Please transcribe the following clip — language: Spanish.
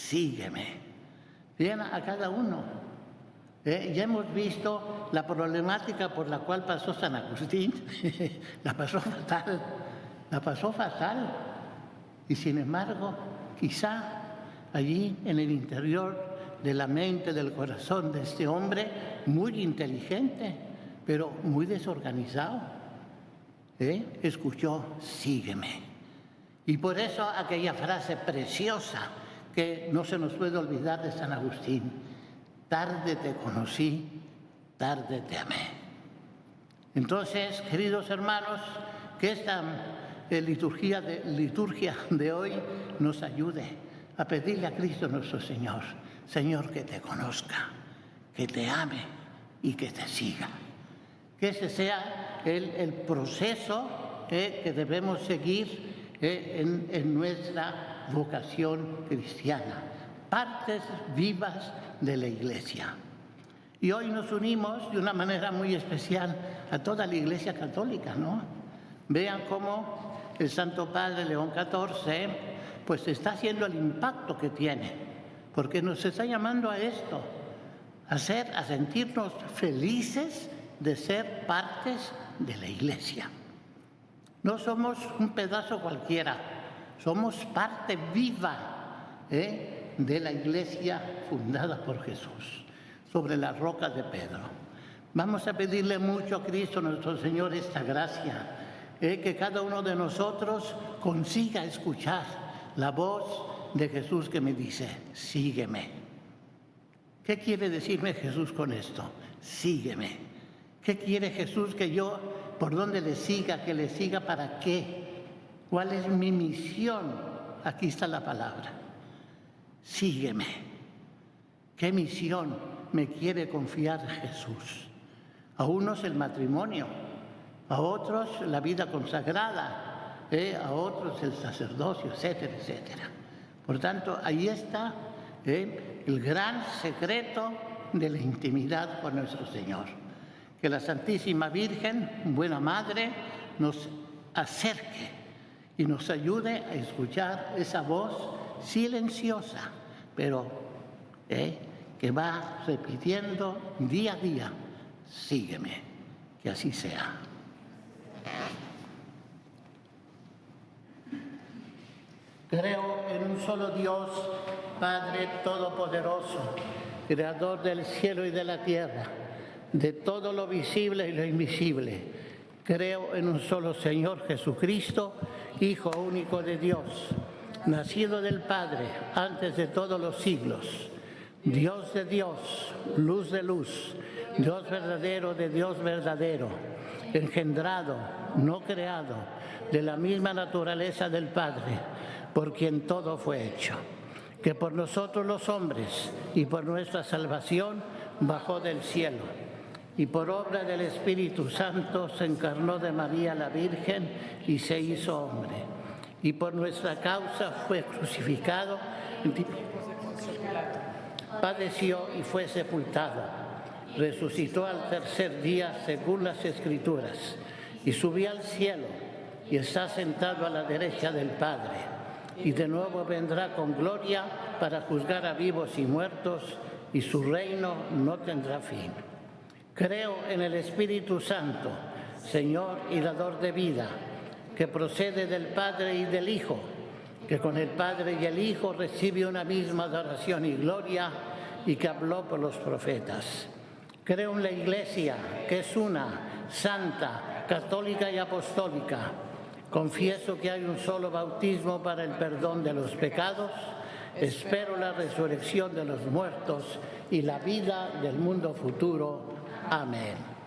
sígueme. Bien, a cada uno. Ya hemos visto la problemática por la cual pasó San Agustín. La pasó fatal. Y sin embargo, quizá allí en el interior de la mente, del corazón de este hombre, muy inteligente, pero muy desorganizado, escuchó, sígueme. Y por eso aquella frase preciosa que no se nos puede olvidar de San Agustín: tarde te conocí, tarde te amé. Entonces, queridos hermanos, que esta liturgia de hoy nos ayude a pedirle a Cristo nuestro Señor: Señor, que te conozca, que te ame y que te siga. Que ese sea el proceso que debemos seguir en nuestra vocación cristiana, partes vivas de la Iglesia. Y hoy nos unimos de una manera muy especial a toda la Iglesia católica, ¿no? Vean cómo el Santo Padre León XIV pues está haciendo el impacto que tiene, porque nos está llamando a esto, a sentirnos felices de ser partes de la Iglesia. No somos un pedazo cualquiera, somos parte viva de la Iglesia fundada por Jesús, sobre las rocas de Pedro. Vamos a pedirle mucho a Cristo nuestro Señor esta gracia, que cada uno de nosotros consiga escuchar la voz de Jesús que me dice, sígueme. ¿Qué quiere decirme Jesús con esto? Sígueme. ¿Qué quiere Jesús que yo, por dónde le siga, que le siga para qué? ¿Cuál es mi misión? Aquí está la palabra. Sígueme. ¿Qué misión me quiere confiar Jesús? A unos el matrimonio, a otros la vida consagrada, a otros el sacerdocio, etcétera, etcétera. Por tanto, ahí está el gran secreto de la intimidad con nuestro Señor. Que la Santísima Virgen, buena Madre, nos acerque y nos ayude a escuchar esa voz silenciosa, pero que va repitiendo día a día, sígueme, que así sea. Creo en un solo Dios, Padre Todopoderoso, Creador del cielo y de la tierra, de todo lo visible y lo invisible. Creo en un solo Señor Jesucristo, Hijo único de Dios, nacido del Padre antes de todos los siglos, Dios de Dios, luz de luz, Dios verdadero de Dios verdadero, engendrado, no creado, de la misma naturaleza del Padre, por quien todo fue hecho, que por nosotros los hombres y por nuestra salvación bajó del cielo, y por obra del Espíritu Santo se encarnó de María la Virgen y se hizo hombre. Y por nuestra causa fue crucificado, padeció y fue sepultado. Resucitó al tercer día según las Escrituras y subió al cielo y está sentado a la derecha del Padre. Y de nuevo vendrá con gloria para juzgar a vivos y muertos, y su reino no tendrá fin. Creo en el Espíritu Santo, Señor y dador de vida, que procede del Padre y del Hijo, que con el Padre y el Hijo recibe una misma adoración y gloria, y que habló por los profetas. Creo en la Iglesia, que es una, santa, católica y apostólica. Confieso que hay un solo bautismo para el perdón de los pecados. Espero la resurrección de los muertos y la vida del mundo futuro. Amén.